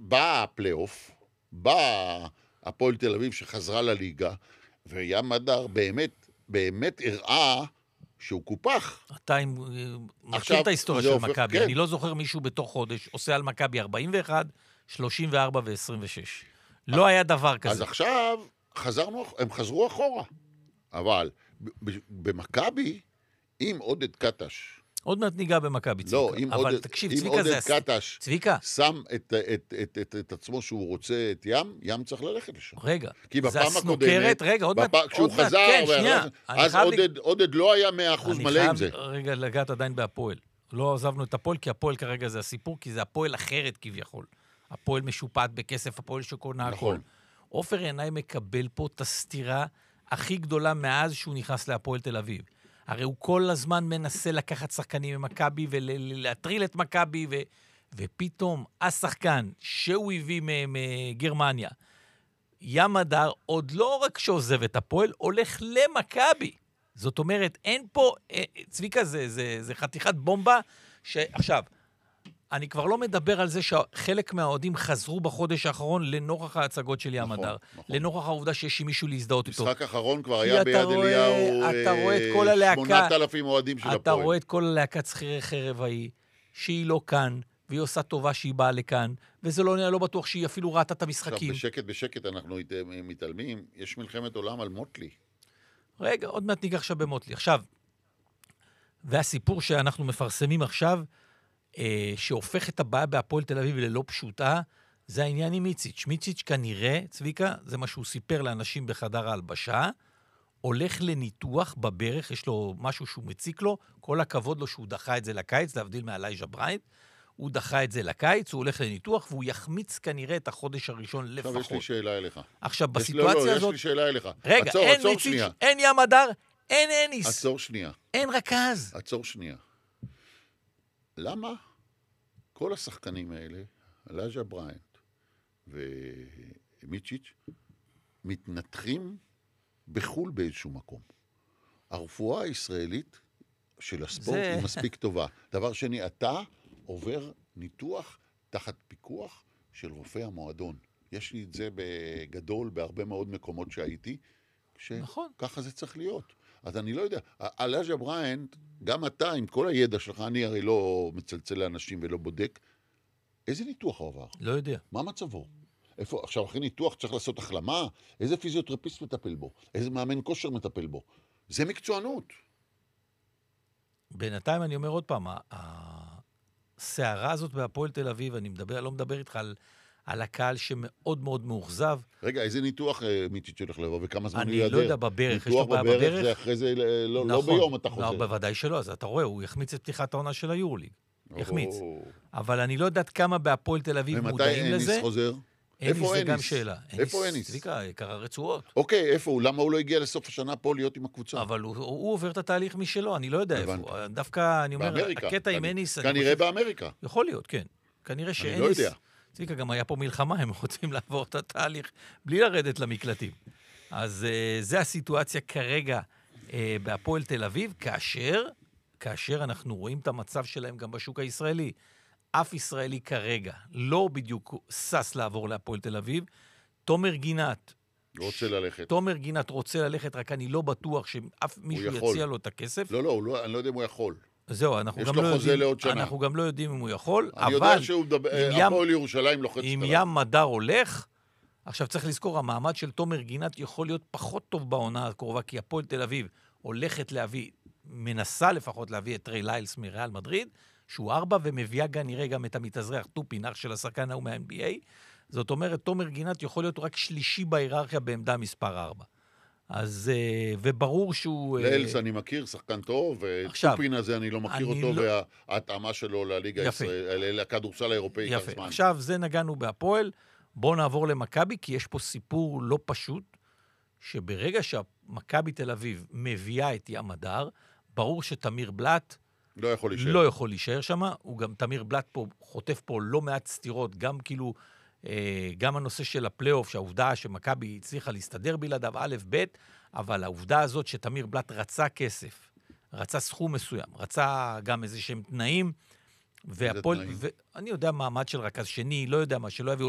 בא הפלייאוף, בא הפועל תל אביב שחזרה לליגה, וים מדר באמת הראה שהוא קופח. אתה מכיר את ההיסטוריה של מכבי, כן. אני לא זוכר מישהו בתוך חודש עושה על מכבי 41, 34 ו-26. לא היה דבר כזה. אז עכשיו הם חזרו אחורה. אבל במכבי, עם עודד קטש, עוד מעט ניגע במכבי, צביקה. לא, אבל תקשיב, אם צביקה עודד זה... קטש צביקה. שם את עצמו שהוא רוצה את ים צריך ללכת לשם. רגע, כי זה בפעם הסנוקרת, רגע, עוד מעט, כשהוא חזר, כן, שנייה. אז עודד לא היה 100% מלא עם זה. אני חייב רגע לגעת עדיין בהפועל. לא עזבנו את הפועל, כי הפועל כרגע זה הסיפור, כי זה הפועל אחרת כביכול. הפועל משופט בכסף, הפועל שקונה הכל. עופר עיניי מקבל פה את הסתירה הכי גדולה מאז שהוא נכנס להפועל תל אביב. הרי הוא כל הזמן מנסה לקחת שחקנים ממכבי ולהטריל את מכבי, ופתאום השחקן שהוא הביא מגרמניה, ים מדר, עוד לא רק שעוזב את הפועל, הולך למכבי. זאת אומרת, אין פה, צביקה, זה חתיכת בומבה, שעכשיו, אני כבר לא מדבר על זה שחלק מהאוהדים חזרו בחודש האחרון לנוכח ההצגות של ים מדר. לנוכח העובדה שיש מישהו להזדהות איתו. משחק האחרון כבר היה ביד אליהו, אתה רואה את כל הלהקה, 8,000 אוהדים של הפועל. אתה רואה את כל הלהקת שכירי חרב ההיא, שהיא לא כאן, והיא עושה טובה שהיא באה לכאן, וזה לא בטוח שהיא אפילו ראתה את המשחקים. עכשיו, בשקט אנחנו מתעלמים, יש מלחמת עולם על מוטלי. רגע, עוד מעט ניגע עכשיו במוטלי. עכשיו, והסיפור שאנחנו מפרסמים עכשיו, שהופך את הבעיה בהפועל תל אביב ללא פשוטה, זה העניין עם מיציץ'. מיציץ' כנראה, צביקה, זה מה שהוא סיפר לאנשים בחדר ההלבשה, הולך לניתוח בברך, יש לו משהו שהוא מציק לו, כל הכבוד לו שהוא דחה את זה לקיץ, להבדיל מאלייג'ה בריינט, הוא דחה את זה לקיץ, הוא הולך לניתוח, והוא יחמיץ כנראה את החודש הראשון לפחות. עכשיו יש לי שאלה אליך. עכשיו, בסיטואציה הזאת... יש לי שאלה אליך. רגע, אין מיציץ', אין ים מדר, אין אניס. עצור שנייה. אין רכז. עצור שנייה. למה כל השחקנים האלה, אלייג'ה בריינט ומיצ'יץ', מתנתחים בחול באיזשהו מקום? הרפואה הישראלית של הספורט היא מספיק טובה. דבר שני, אתה עובר ניתוח תחת פיקוח של רופא המועדון. יש לי את זה בגדול בהרבה מאוד מקומות שהייתי, שככה זה צריך להיות. אז אני לא יודע, אלייג'ה בריינט, גם אתה עם כל הידע שלך, אני הרי לא מצלצל לאנשים ולא בודק, איזה ניתוח הוא עבר? לא יודע. מה מצבו? איפה, עכשיו אחרי ניתוח צריך לעשות החלמה? איזה פיזיותרפיסט מטפל בו? איזה מאמן כושר מטפל בו? זה מקצוענות. בינתיים אני אומר עוד פעם, הסערה הזאת בהפועל תל אביב, אני לא מדבר איתך על הקהל שמאוד מאוד מאוכזב. רגע, איזה ניתוח מיציץ' הולך לבוא, וכמה זמן הוא יעדר? אני לא יודע, בברך, יש לו בעיה בברך. בברך. זה אחרי זה, לא ביום אתה חוזר. לא, בוודאי שלא, אז אתה רואה, הוא יחמיץ את פתיחת העונה של היורליג. יחמיץ. אבל אני לא יודעת כמה בהפועל תל אביב מודעים לזה. ומתי אניס חוזר? איפה אניס? זה גם שאלה. איפה אניס? צביקה, יקר הרצועות. אוקיי, איפה הוא? למה הוא לא הגיע לסוף השנה פה להיות עם הקבוצה? אבל הוא עובר את התהליך משלו, אני לא יודע איפה. דווקא, אני אומר, הקטע עם אניס... כנראה באמריקה. יכול להיות, כן. כנראה שאניס... אני לא יודע. צביקה, גם היה פה מלחמה, הם רוצים לעבור את התהליך בלי לרדת למקלטים. אז זה הסיטואציה כרגע בהפועל תל אביב, כאשר אנחנו רואים את המצב שלהם גם בשוק הישראלי. אף ישראלי כרגע לא בדיוק סס לעבור להפועל תל אביב. תומר גינת רוצה ללכת, רק אני לא בטוח שאף מישהו יציע לו את הכסף. לא, אני לא יודע אם הוא יכול. זהו, אנחנו גם לא יודעים אם הוא יכול, אני יודע שהפועל ירושלים לוחץ אם ים מדר הולך, עכשיו צריך לזכור, המעמד של תומר גינת יכול להיות פחות טוב בעונה הקרובה, כי הפועל תל אביב הולכת להביא, מנסה לפחות להביא את ריי ליילס מריאל מדריד, שהוא 4, ומביאה נראה גם את המתאזרח טופין, אח של השחקן ההוא מה-NBA. זאת אומרת, תומר גינת יכול להיות רק שלישי בהיררכיה בעמדה מספר 4. אז, וברור שהוא... ליילס אני מכיר, שחקן טוב, וטופין הזה אני לא מכיר אותו, וההתאמה שלו לליגה הישראלית, לכדורסל האירופאי. יפה, עכשיו זה נגענו בהפועל, בואו נעבור למכבי, כי יש פה סיפור לא פשוט, שברגע שמכבי תל אביב מביאה את ים מדר, ברור שתמיר בלט לא יכול להישאר שם, הוא גם תמיר בלט פה, חוטף פה לא מעט סתירות, גם כאילו, גם הנושא של הפלייאוף, שהעובדה שמכבי הצליחה להסתדר בלעדיו א' ב', אבל העובדה הזאת שתמיר בלט רצה כסף, רצה סכום מסוים, רצה גם איזה שהם תנאים, ואני יודע מעמד של רכז שני, לא יודע מה, שלא יביאו